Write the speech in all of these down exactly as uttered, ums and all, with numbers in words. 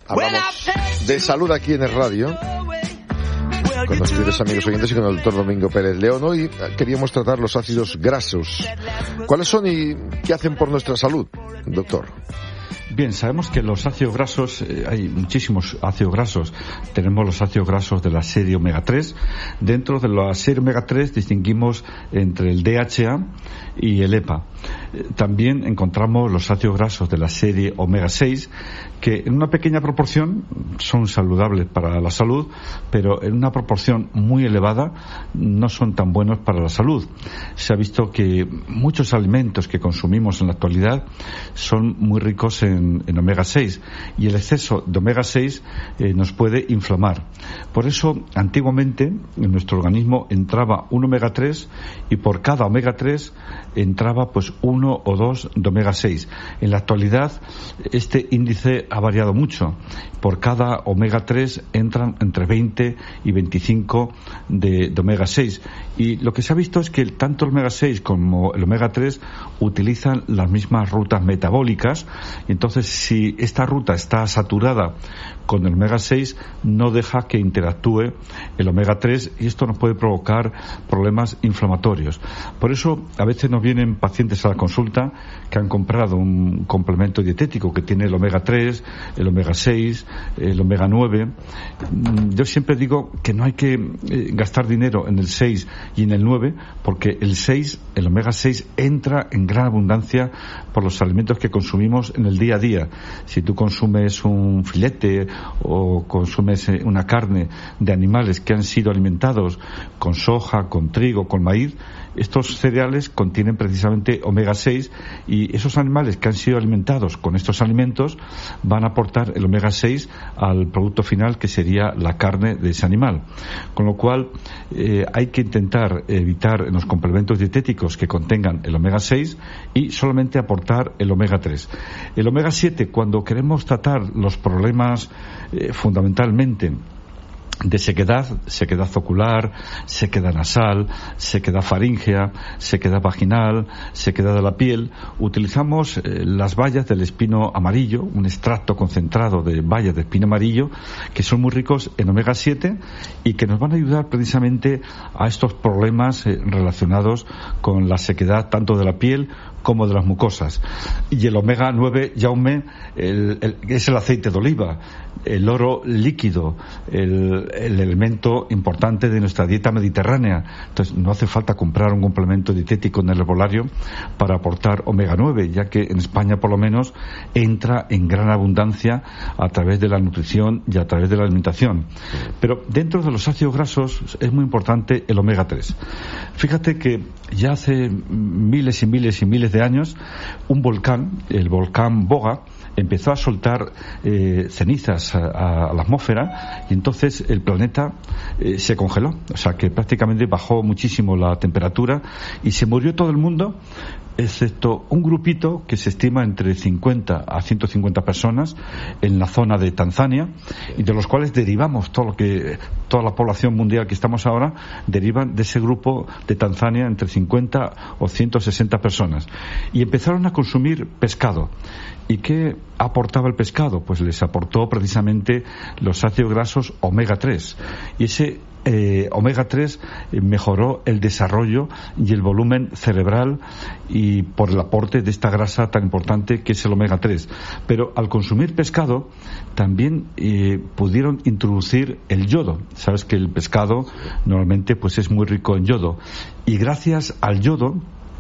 Hablamos de salud aquí en el radio con los queridos amigos oyentes y con el doctor Domingo Pérez León. Hoy queríamos tratar los ácidos grasos. ¿Cuáles son y qué hacen por nuestra salud, doctor? Bien, sabemos que los ácidos grasos, eh, hay muchísimos ácidos grasos. Tenemos los ácidos grasos de la serie omega tres. Dentro de la serie omega tres distinguimos entre el D H A y el E P A. Eh, también encontramos los ácidos grasos de la serie omega seis, que en una pequeña proporción son saludables para la salud, pero en una proporción muy elevada no son tan buenos para la salud. Se ha visto que muchos alimentos que consumimos en la actualidad son muy ricos en, en omega seis, y el exceso de omega seis eh, nos puede inflamar. Por eso, antiguamente, en nuestro organismo entraba un omega tres y por cada omega tres entraba pues uno o dos de omega seis. En la actualidad, este índice ha variado mucho. Por cada omega tres entran entre veinte y veinticinco de, de omega seis. Y lo que se ha visto es que tanto el omega seis como el omega tres utilizan las mismas rutas metabólicas, y entonces si esta ruta está saturada con el omega seis, no deja que interactúe el omega tres, y esto nos puede provocar problemas inflamatorios. Por eso a veces nos vienen pacientes a la consulta que han comprado un complemento dietético que tiene el omega tres, el omega seis, el omega nueve. Yo siempre digo que no hay que gastar dinero en el seis y en el nueve, porque el seis, el omega seis, entra en gran abundancia por los alimentos que consumimos en el día a día. Si tú consumes un filete o consumes una carne de animales que han sido alimentados con soja, con trigo, con maíz, estos cereales contienen precisamente omega seis, y esos animales que han sido alimentados con estos alimentos van a aportar el omega seis al producto final, que sería la carne de ese animal. Con lo cual eh, hay que intentar evitar en los complementos dietéticos que contengan el omega seis y solamente aportar el omega tres. El omega siete, cuando queremos tratar los problemas eh, fundamentalmente de sequedad, sequedad ocular, sequedad nasal, sequedad faríngea, sequedad vaginal, sequedad de la piel, utilizamos eh, las bayas del espino amarillo, un extracto concentrado de bayas de espino amarillo, que son muy ricos en omega siete y que nos van a ayudar precisamente a estos problemas eh, relacionados con la sequedad tanto de la piel como de las mucosas. Y el omega nueve, Jaume, el, el, es el aceite de oliva, el oro líquido, el, el elemento importante de nuestra dieta mediterránea. Entonces no hace falta comprar un complemento dietético en el herbolario para aportar omega nueve, ya que en España por lo menos entra en gran abundancia a través de la nutrición y a través de la alimentación. Pero dentro de los ácidos grasos es muy importante el omega tres. Fíjate que ya hace miles y miles y miles de años, un volcán, el volcán Boga, empezó a soltar eh, cenizas a, a la atmósfera, y entonces el planeta eh, se congeló, o sea que prácticamente bajó muchísimo la temperatura y se murió todo el mundo, excepto un grupito que se estima entre cincuenta a ciento cincuenta personas en la zona de Tanzania, y de los cuales derivamos todo lo que toda la población mundial que estamos ahora derivan de ese grupo de Tanzania, entre cincuenta o ciento sesenta personas, y empezaron a consumir pescado. ¿Y qué aportaba el pescado? Pues les aportó precisamente los ácidos grasos omega tres, y ese eh, omega tres mejoró el desarrollo y el volumen cerebral, y por el aporte de esta grasa tan importante que es el omega tres. Pero al consumir pescado también eh, pudieron introducir el yodo. Sabes que el pescado normalmente pues es muy rico en yodo, y gracias al yodo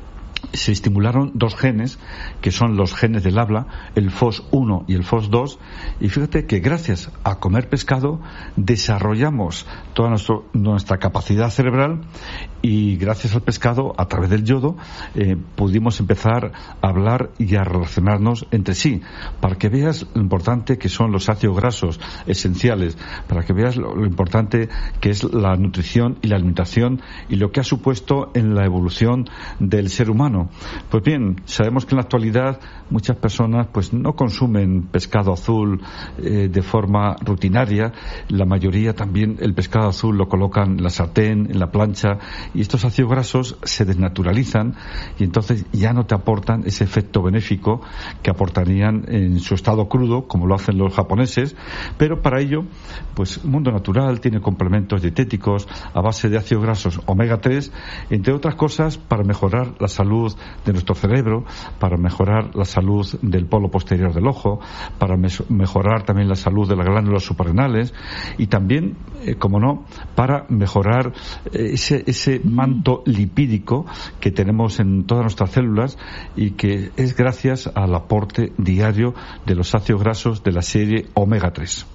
se estimularon dos genes que son los genes del habla, el F O S uno y el F O S dos, y fíjate que gracias a comer pescado desarrollamos toda nuestro, nuestra capacidad cerebral, y gracias al pescado, a través del yodo, eh, pudimos empezar a hablar y a relacionarnos entre sí, para que veas lo importante que son los ácidos grasos esenciales, para que veas lo, lo importante que es la nutrición y la alimentación y lo que ha supuesto en la evolución del ser humano. humano. Pues bien, sabemos que en la actualidad muchas personas pues no consumen pescado azul eh, de forma rutinaria. La mayoría también el pescado azul lo colocan en la sartén, en la plancha, y estos ácidos grasos se desnaturalizan y entonces ya no te aportan ese efecto benéfico que aportarían en su estado crudo, como lo hacen los japoneses. Pero para ello, pues Mundo Natural tiene complementos dietéticos a base de ácidos grasos omega tres, entre otras cosas para mejorar la salud de nuestro cerebro, para mejorar la salud del polo posterior del ojo, para me- mejorar también la salud de las glándulas suprarrenales y también, eh, como no, para mejorar eh, ese, ese manto lipídico que tenemos en todas nuestras células y que es gracias al aporte diario de los ácidos grasos de la serie omega tres.